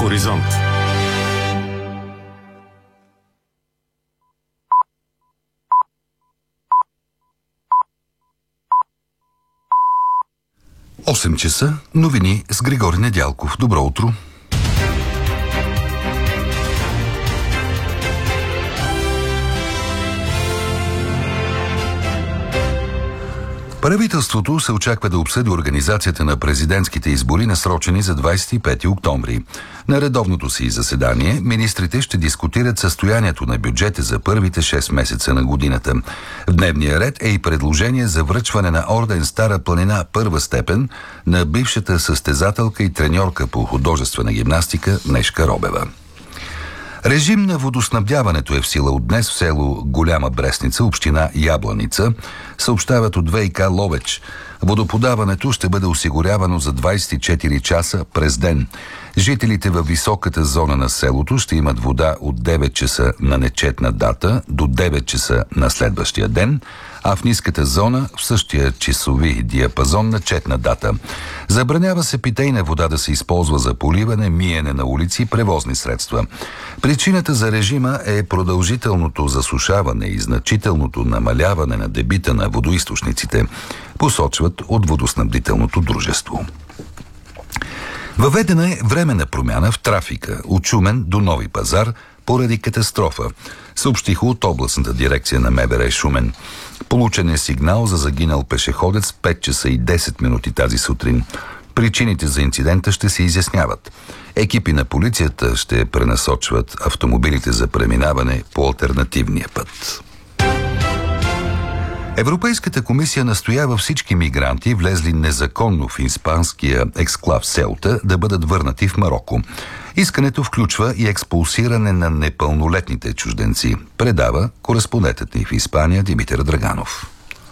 Хоризонт. Осем часа, новини с Григори Недялков. Добро утро! Правителството се очаква да обсъди организацията на президентските избори, насрочени за 25 октомври. На редовното си заседание министрите ще дискутират състоянието на бюджета за първите 6 месеца на годината. В дневния ред е и предложение за връчване на орден Стара планина първа степен на бившата състезателка и треньорка по художествена гимнастика Нешка Робева. Режим на водоснабдяването е в сила от днес в село Голяма Брестница, община Ябланица, съобщават от ВиК Ловеч. Водоподаването ще бъде осигурявано за 24 часа през ден. Жителите във високата зона на селото ще имат вода от 9 часа на нечетна дата до 9 часа на следващия ден, а в ниската зона в същия часови диапазон на четна дата. Забранява се питейна вода да се използва за поливане, миене на улици и превозни средства. Причината за режима е продължителното засушаване и значителното намаляване на дебита на водоизточниците, посочват от водоснабдителното дружество. Въведена е временна промяна в трафика от Шумен до Нови пазар поради катастрофа, съобщиха от областната дирекция на МВР Шумен. Получен е сигнал за загинал пешеходец 5 часа и 10 минути тази сутрин. Причините за инцидента ще се изясняват. Екипи на полицията ще пренасочват автомобилите за преминаване по алтернативния път. Европейската комисия настоява всички мигранти, влезли незаконно в испанския ексклав Селта, да бъдат върнати в Мароко. Искането включва и експулсиране на непълнолетните чужденци, предава кореспондентът ни в Испания Димитър Драганов.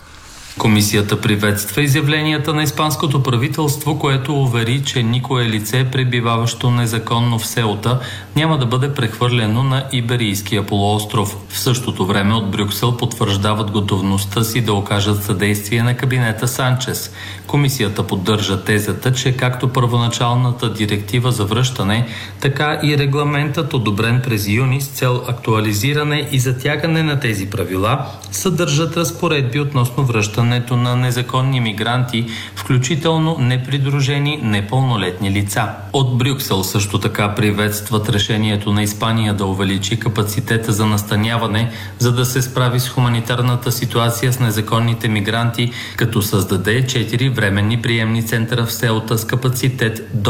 Комисията приветства изявленията на испанското правителство, което увери, че никое лице, пребиваващо незаконно в Селта, няма да бъде прехвърлено на Иберийския полуостров. В същото време от Брюксел потвърждават готовността си да окажат съдействие на кабинета Санчес. Комисията поддържа тезата, че както първоначалната директива за връщане, така и регламентът, одобрен през юни с цел актуализиране и затягане на тези правила, съдържат разпоредби относно връщането на незаконни мигранти, включително непридружени непълнолетни лица. От Брюксел също така приветстват решението на Испания да увеличи капацитета за настаняване, за да се справи с хуманитарната ситуация с незаконните мигранти, като създаде 4 временни приемни центъра в Селта с капацитет до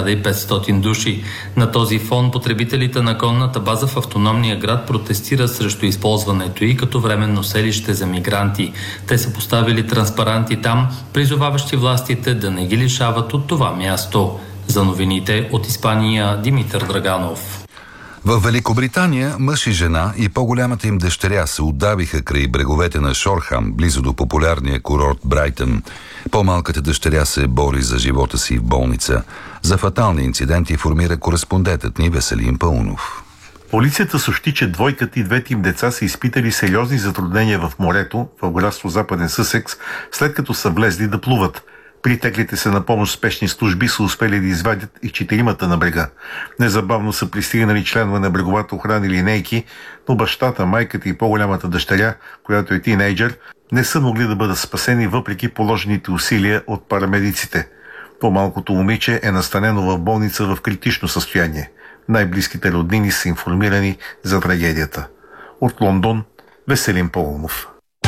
1500 души. На този фон потребителите на конната база в автономния град протестират срещу използването й като временно селище за мигранти. Те са поставили транспаранти там, призоваващи властите да не ги лишават от това място. За новините от Испания Димитър Драганов. В Великобритания мъж и жена и по-голямата им дъщеря се удавиха край бреговете на Шорхам, близо до популярния курорт Брайтън. По-малката дъщеря се бори за живота си в болница. За фатални инциденти информира кореспондентът ни Веселин Паунов. Полицията съобщи, че двойката и двете им деца са изпитали сериозни затруднения в морето, в градство Западен Съсекс, след като са влезли да плуват. Притеклите се на помощ спешни служби са успели да извадят и 4 на брега. Незабавно са пристигнали членове на бреговата охрана и линейки, но бащата, майката и по-голямата дъщеря, която е тинейджър, не са могли да бъдат спасени въпреки положените усилия от парамедиците. По-малкото момиче е настанено в болница в критично състояние. Най-близките роднини са информирани за трагедията. От Лондон, Веселин Паунов.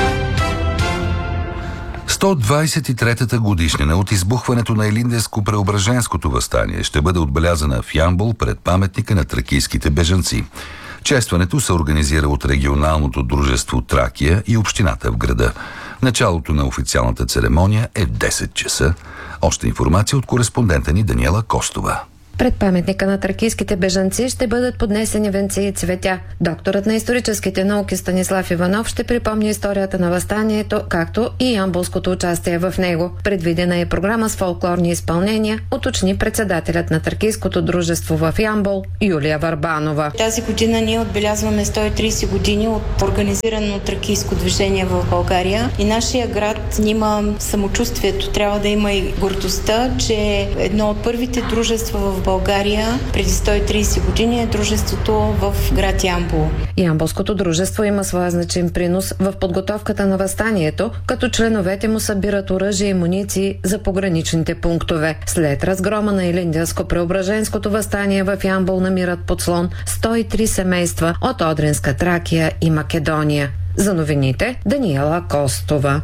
123-та годишнина от избухването на Илинденско-Преображенското въстание ще бъде отбелязана в Ямбол пред паметника на тракийските бежанци. Честването се организира от регионалното дружество Тракия и общината в града. Началото на официалната церемония е в 10 часа. Още информация от кореспондента ни Даниела Костова. Пред паметника на тракийските бежанци ще бъдат поднесени венци и цветя. Докторът на историческите науки Станислав Иванов ще припомни историята на въстанието, както и ямболското участие в него. Предвидена е програма с фолклорни изпълнения, уточни председателят на тракийското дружество в Ямбол Юлия Върбанова. Тази година ние отбелязваме 130 години от организирано тракийско движение в България и нашия град има самочувствието, трябва да има и гордостта, че едно от първите дружества в България преди 130 години е дружеството в град Ямбол. Ямболското дружество има своя значим принос в подготовката на въстанието, като членовете му събират оръжие и муниции за пограничните пунктове. След разгрома на Илинденско-Преображенското въстание в Ямбол намират подслон 103 семейства от Одринска Тракия и Македония. За новините Даниела Костова.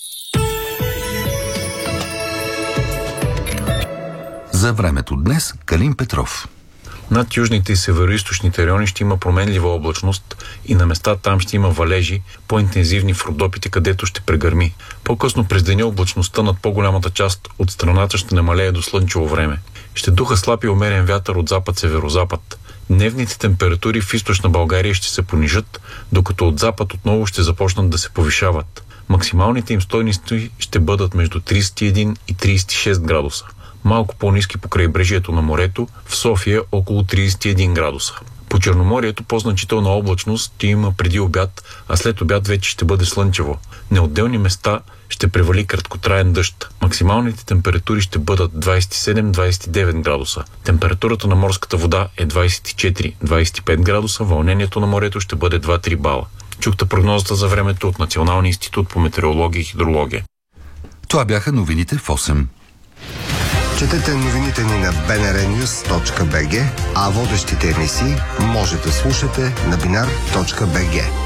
За времето днес Калин Петров. Над южните и североизточните райони ще има променлива облачност и на места там ще има валежи, по-интензивни в Родопите, където ще прегърми. По-късно през деня облачността над по-голямата част от страната ще намалее до слънчево време. Ще духа слаб и умерен вятър от запад-северозапад. Дневните температури в източна България ще се понижат, докато от запад отново ще започнат да се повишават. Максималните им стойности ще бъдат между 31 и 36 градуса. Малко по-ниски по крайбрежието на морето, в София около 31 градуса. По Черноморието по-значителна облачност ще има преди обяд, а след обяд вече ще бъде слънчево. На отделни места ще превали краткотраен дъжд. Максималните температури ще бъдат 27-29 градуса. Температурата на морската вода е 24-25 градуса, вълнението на морето ще бъде 2-3 бала. Чухте прогнозата за времето от Националния институт по метеорология и хидрология. Това бяха новините в 8. Четете новините ни на bnrnews.bg, а водещите емисии може да слушате на binar.bg.